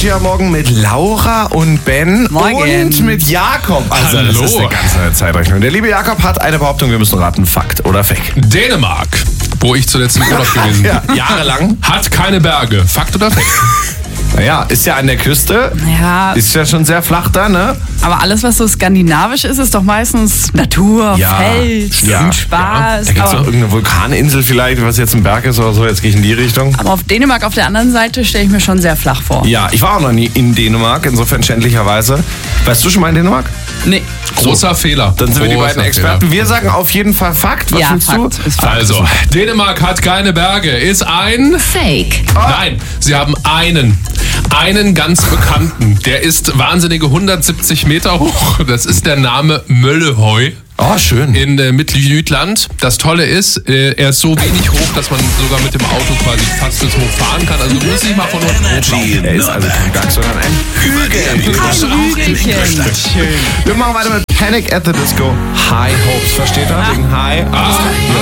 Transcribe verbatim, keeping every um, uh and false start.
Ja, morgen mit Laura und Ben Morgen. und mit Jakob. Also Hallo. das ist eine ganz neue Zeitrechnung. Der liebe Jakob hat eine Behauptung, wir müssen raten, Fakt oder Fake. Dänemark, wo ich zuletzt im Urlaub gewesen bin, Ja, jahrelang. hat keine Berge. Fakt oder Fake? Naja, ist ja an der Küste, Ja, ist ja schon sehr flach da, ne? aber alles, was so skandinavisch ist, ist doch meistens Natur, Ja, Fels, stimmt. Spaß. Da gibt es doch aber, irgendeine Vulkaninsel vielleicht, was jetzt ein Berg ist oder so, jetzt gehe ich in die Richtung. aber auf Dänemark auf der anderen Seite stelle ich mir schon sehr flach vor. Ja, ich war auch noch nie in Dänemark, insofern schändlicherweise. Warst du schon mal in Dänemark? Nee. Großer Fehler. Dann sind wir die Großer beiden Experten. Fehler. Wir sagen auf jeden Fall Fakt. Was ja, willst Fakt, du? ist Fakt. Also, Dänemark hat keine Berge. Ist ein... Fake. Nein, sie haben einen. Einen ganz bekannten. Der ist wahnsinnige hundertsiebzig Meter hoch. Das ist der Name Möllehøj. Oh, schön. In äh, Mitteljütland. Das Tolle ist, äh, er ist so wenig hoch, dass man sogar mit dem Auto quasi fast bis hoch fahren kann. Also du musst nicht mal von unten hochlaufen. Er ist also kein Berg, sondern ein Hügel. Hügelchen. Schön. Wir machen weiter mit Panic at the Disco. High Hopes, versteht ihr? Wegen High. Ah,